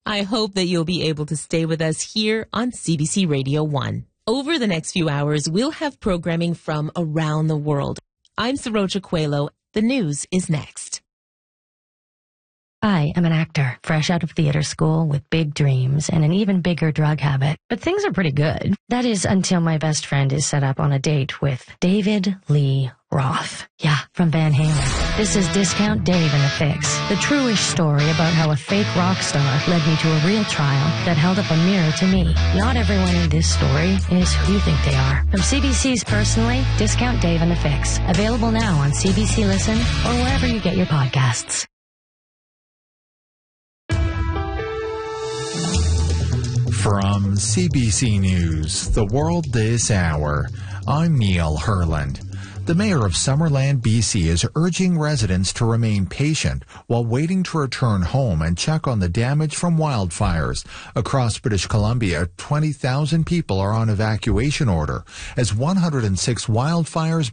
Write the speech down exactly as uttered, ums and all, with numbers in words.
I hope that you'll be able to stay with us here on C B C Radio one. Over the next few hours, we'll have programming from around the world. I'm Sarocha Coelho. The news is next. I am an actor, fresh out of theater school with big dreams and an even bigger drug habit. But things are pretty good. That is until my best friend is set up on a date with David Lee Roth. Yeah, from Van Halen. This is Discount Dave and the Fix, the true-ish story about how a fake rock star led me to a real trial that held up a mirror to me. Not everyone in this story is who you think they are. From C B C's Personally, Discount Dave and the Fix. Available now on C B C Listen or wherever you get your podcasts. From C B C News, The World This Hour, I'm Neil Herland. The mayor of Summerland, B C is urging residents to remain patient while waiting to return home and check on the damage from wildfires. Across British Columbia, twenty thousand people are on evacuation order as one hundred six wildfires